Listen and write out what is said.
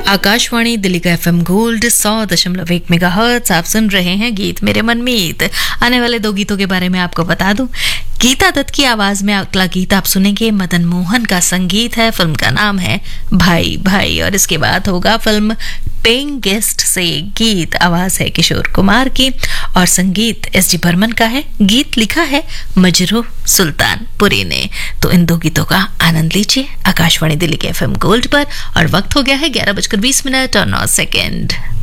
आकाशवाणी दिल्ली का FM gold 100.1 megahertz. आप सुन रहे हैं गीत मेरे मनमीत। आने वाले दो गीतों के बारे में आपको बता दूं। गीता दत्त की आवाज में अगला गीत आप सुनेंगे, मदन मोहन का संगीत है, फिल्म का नाम है भाई भाई। और इसके बाद होगा फिल्म पेइंग गेस्ट से गीत, आवाज है किशोर कुमार की और संगीत एस डी बर्मन का है। गीत लिखा है मजरूह सुल्तानपुरी ने। तो इन दो गीतों का आनंद लीजिए आकाशवाणी दिल्ली के एफएम गोल्ड पर। और वक्त हो गया है 11:20 और 9 सेकेंड।